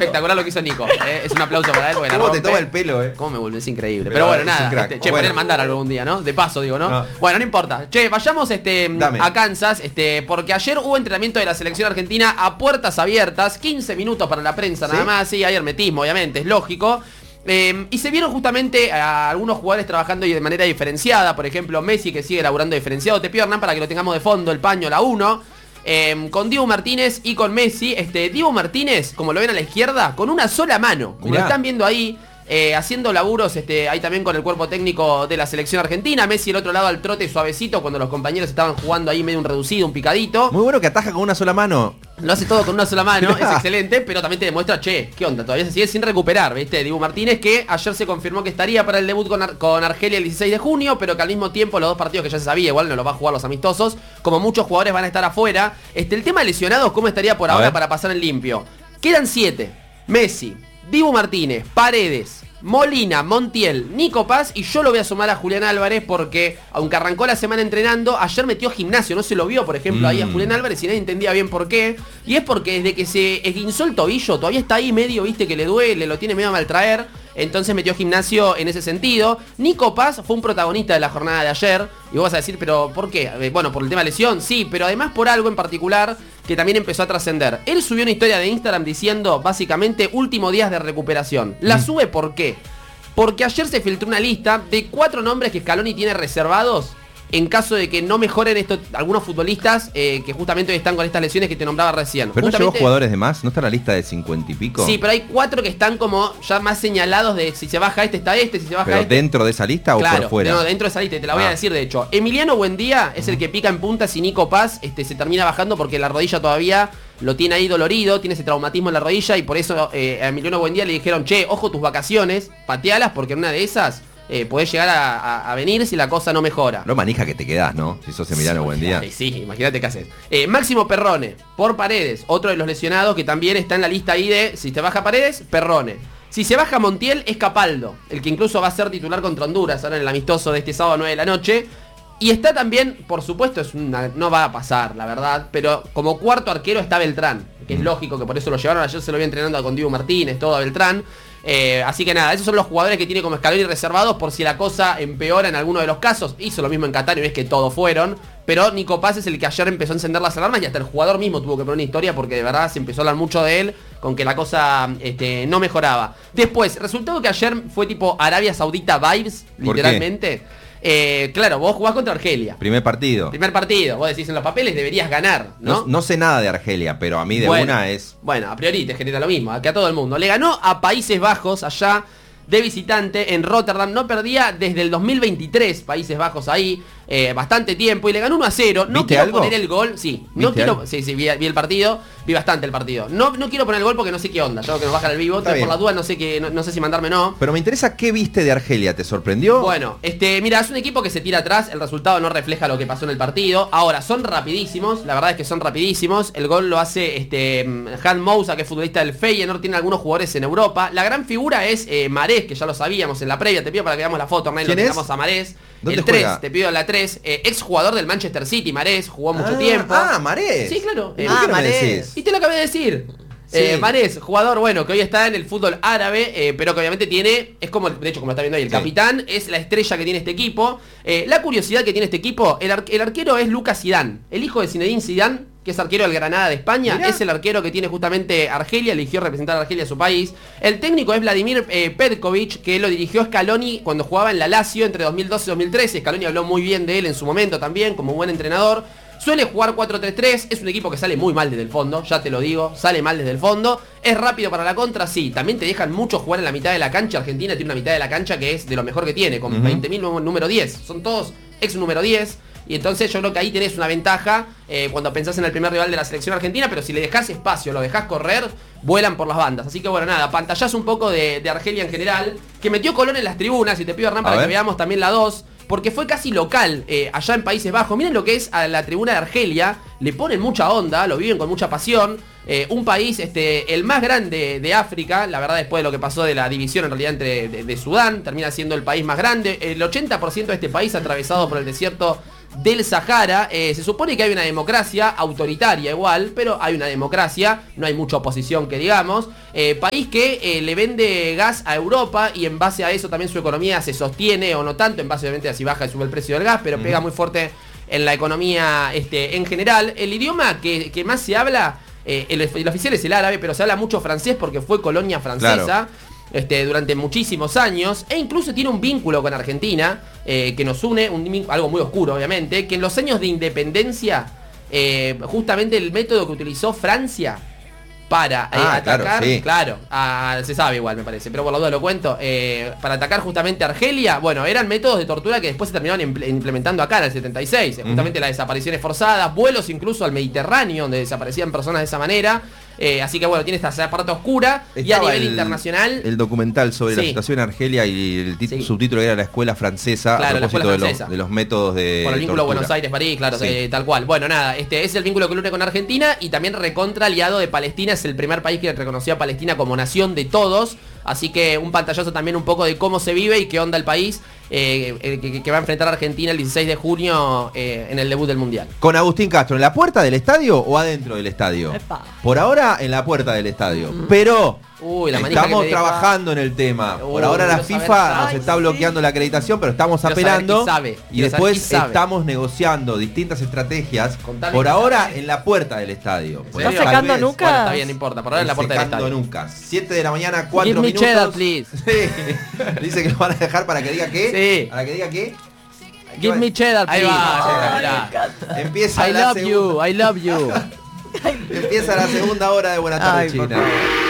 espectacular lo que hizo Nico. Es un aplauso para él. ¿Cómo te toma el pelo, ¿Cómo me vuelve? Es increíble. Pero bueno, nada. Poner mandar algún día, ¿no? De paso, digo, ¿no? Bueno, no importa. Che, vayamos a Kansas, porque ayer hubo entrenamiento de la selección argentina a puertas abiertas, 15 minutos para la prensa nada más. Sí, hay hermetismo, obviamente, es lógico. Y se vieron justamente a algunos jugadores trabajando de manera diferenciada. Por ejemplo, Messi, que sigue laburando diferenciado. Te pido, Hernán, para que lo tengamos de fondo, el paño, la 1. Con Dibu Martínez y con Messi. Dibu Martínez, como lo ven a la izquierda, con una sola mano, como lo están viendo ahí, haciendo laburos ahí también con el cuerpo técnico de la selección argentina. Messi el otro lado al trote suavecito cuando los compañeros estaban jugando ahí medio un reducido, un picadito. Muy bueno que ataja con una sola mano. Lo hace todo con una sola mano, es excelente, pero también te demuestra, che, ¿qué onda? Todavía se sigue sin recuperar, ¿viste? Dibu Martínez, que ayer se confirmó que estaría para el debut con Argelia el 16 de junio, pero que al mismo tiempo los dos partidos que ya se sabía, igual no los va a jugar los amistosos, como muchos jugadores van a estar afuera. El tema de lesionados, ¿cómo estaría por ahora para pasar en limpio? Quedan 7. Messi, Dibu Martínez, Paredes, Molina, Montiel, Nico Paz, y yo lo voy a sumar a Julián Álvarez porque, aunque arrancó la semana entrenando, ayer metió gimnasio, no se lo vio, por ejemplo, ahí a Julián Álvarez y nadie entendía bien por qué. Y es porque desde que se esguinzó el tobillo, todavía está ahí medio, viste, que le duele, lo tiene medio a maltraer. Entonces metió gimnasio en ese sentido. Nico Paz fue un protagonista de la jornada de ayer. Y vos vas a decir, ¿pero por qué? Bueno, por el tema de lesión, sí, pero además por algo en particular que también empezó a trascender. Él subió una historia de Instagram diciendo, básicamente, últimos días de recuperación. La sube, ¿por qué? Porque ayer se filtró una lista de 4 nombres que Scaloni tiene reservados en caso de que no mejoren algunos futbolistas que justamente hoy están con estas lesiones que te nombraba recién. ¿Pero no llevó jugadores de más? ¿No está en la lista de 50 y pico? Sí, pero hay 4 que están como ya más señalados de si se baja está si se baja ¿Pero dentro de esa lista o por fuera? No, dentro de esa lista, te la voy a decir de hecho. Emiliano Buendía es el que pica en punta si Nico Paz se termina bajando porque la rodilla todavía lo tiene ahí dolorido, tiene ese traumatismo en la rodilla y por eso a Emiliano Buendía le dijeron, che, ojo tus vacaciones, patealas porque en una de esas podés llegar a venir si la cosa no mejora. Lo manija que te quedás, ¿no? Si sos Emiliano Buendía. Sí, imagínate qué haces. Máximo Perrone, por Paredes, otro de los lesionados que también está en la lista ahí de si te baja Paredes, Perrone. Si se baja Montiel, es Capaldo, el que incluso va a ser titular contra Honduras ahora en el amistoso de este sábado a 9 de la noche. Y está también, por supuesto, no va a pasar, la verdad, pero como cuarto arquero está Beltrán, que es lógico que por eso lo llevaron. Ayer se lo vi entrenando con Dibu Martínez, todo a Beltrán. Así que nada, esos son los jugadores que tiene como Scaloni reservados por si la cosa empeora en alguno de los casos. Hizo lo mismo en Qatar y ves que todos fueron. Pero Nico Paz es el que ayer empezó a encender las alarmas y hasta el jugador mismo tuvo que poner una historia porque de verdad se empezó a hablar mucho de él con que la cosa no mejoraba. Después, resultado que ayer fue tipo Arabia Saudita vibes, literalmente. Claro, vos jugás contra Argelia. Primer partido. Vos decís en los papeles deberías ganar, ¿no? No sé nada de Argelia, pero a mí de una es... Bueno, a priori te genera lo mismo, que a todo el mundo. Le ganó a Países Bajos allá de visitante en Rotterdam. No perdía desde el 2023 Países Bajos ahí. Bastante tiempo y le ganó 1-0. No quiero poner el gol. Sí, no quiero. Sí, vi el partido. Vi bastante el partido. No quiero poner el gol porque no sé qué onda. Yo que nos bajan el vivo. Por la duda no sé si mandarme o no. Pero me interesa qué viste de Argelia. ¿Te sorprendió? Bueno, mira, es un equipo que se tira atrás. El resultado no refleja lo que pasó en el partido. Ahora, son rapidísimos. La verdad es que son rapidísimos. El gol lo hace Han Moussa, que es futbolista del Feyenoord. Tiene algunos jugadores en Europa. La gran figura es Marés, que ya lo sabíamos en la previa. Te pido para que veamos la foto, Hernán. Lo tengamos a Marés. El 3, juega? Te pido la 3. Ex jugador del Manchester City, Marés, jugó mucho tiempo. Marés. Sí, claro. Marés. Y te lo acabé de decir. Sí. Marés, jugador, bueno, que hoy está en el fútbol árabe, pero que obviamente es como, de hecho, como está viendo ahí, el capitán, es la estrella que tiene este equipo. La curiosidad que tiene este equipo, el arquero es Lucas Zidane, el hijo de Zinedine Zidane, que es arquero del Granada de España. Mirá. Es el arquero que tiene justamente Argelia, eligió representar a Argelia a su país. El técnico es Vladimir Petkovic, que lo dirigió Scaloni cuando jugaba en la Lazio entre 2012 y 2013. Scaloni habló muy bien de él en su momento también, como buen entrenador. Suele jugar 4-3-3, es un equipo que sale muy mal desde el fondo, ya te lo digo, sale mal desde el fondo. Es rápido para la contra, sí, también te dejan mucho jugar en la mitad de la cancha. Argentina tiene una mitad de la cancha que es de lo mejor que tiene, con 20.000 número 10. Son todos ex número 10. Y entonces yo creo que ahí tenés una ventaja cuando pensás en el primer rival de la selección argentina. Pero si le dejás espacio, lo dejás correr, vuelan por las bandas. Así que bueno, nada, pantallazo un poco de Argelia en general, que metió Colón en las tribunas. Y te pido, Hernán, para que veamos también la 2, porque fue casi local allá en Países Bajos. Miren lo que es a la tribuna de Argelia. Le ponen mucha onda, lo viven con mucha pasión. Un país, el más grande de África. La verdad, después de lo que pasó de la división en realidad de Sudán, termina siendo el país más grande. El 80% de este país atravesado por el desierto del Sahara. Se supone que hay una democracia autoritaria igual, pero hay una democracia, no hay mucha oposición que digamos. País que le vende gas a Europa y en base a eso también su economía se sostiene o no tanto, en base obviamente a si baja y sube el precio del gas, pero pega muy fuerte en la economía en general. El idioma que más se habla, el oficial es el árabe, pero se habla mucho francés porque fue colonia francesa. Claro. Durante muchísimos años, e incluso tiene un vínculo con Argentina que nos une, algo muy oscuro obviamente, que en los años de independencia justamente el método que utilizó Francia para atacar, claro, se sabe igual me parece, pero por la duda lo cuento, para atacar justamente a Argelia, bueno, eran métodos de tortura que después se terminaron implementando acá en el 76, justamente las desapariciones forzadas, vuelos incluso al Mediterráneo donde desaparecían personas de esa manera. Así que bueno, tiene esta parte oscura. Estaba y a nivel internacional el documental sobre la situación en Argelia y el subtítulo era la escuela francesa, claro, a propósito de los métodos de por el vínculo tortura. Buenos Aires-París, claro, tal cual. Bueno, nada, es el vínculo que une con Argentina y también recontra aliado de Palestina. Es el primer país que reconoció a Palestina como nación de todos. Así que un pantallazo también un poco de cómo se vive y qué onda el país que va a enfrentar a Argentina el 16 de junio en el debut del Mundial. Con Agustín Castro, ¿en la puerta del estadio o adentro del estadio? Epa. Por ahora en la puerta del estadio. Pero estamos trabajando en el tema. Por ahora la FIFA nos está bloqueando la acreditación, pero estamos apelando. Y después estamos negociando distintas estrategias. Por ahora en la puerta del estadio. ¿Estás sacando nunca? Bueno, está bien, no importa. Por ahora en la puerta del estadio. Nunca. 7 de la mañana, 4 minutos. Give me cheddar, please. Sí. Dice que lo van a dejar para que diga qué. Sí. Para que diga qué. Give me cheddar, please. Ahí va. Empieza I love you. Empieza la segunda hora de Buena Tarde China.